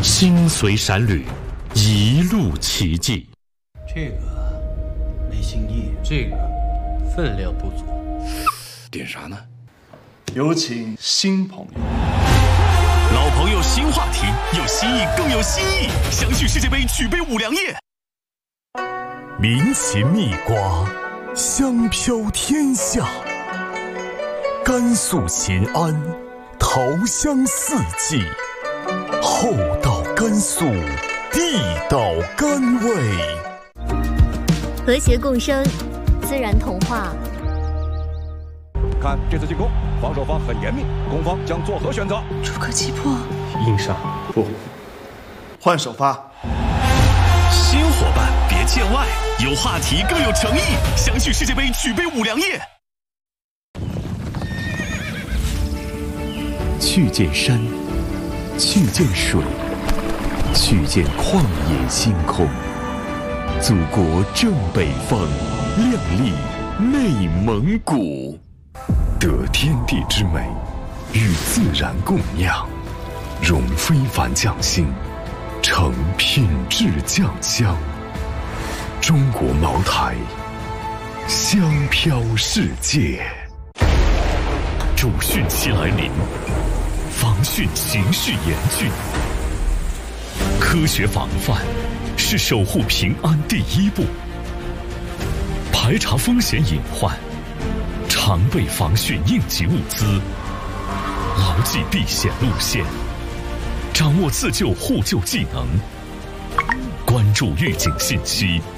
心随闪旅，一路奇迹。 这个没新意， 这个分量不足。 点啥呢？ 有请新朋友。 老朋友新话题，有新意更有新意。相续世界杯举杯五粮液， 民情蜜瓜，香飘天下。甘肃秦安，桃香四季，厚道甘肃，地道甘味， 和谐共生，自然童话。 看这次进攻，防守方很严密，攻方将作何选择？ 出可击破， 硬上不， 换首发。 新伙伴别见外，有话题更有诚意。相续世界杯举杯五粮液。 去见山，去见水，去见旷野星空。祖国正北方，亮丽内蒙古。得天地之美，与自然共酿，融非凡匠心，成品质酱香。中国茅台，香飘世界。主汛期来临，防汛形势严峻，科学防范是守护平安第一步。排查风险隐患，常备防汛应急物资，牢记避险路线，掌握自救互救技能，关注预警信息，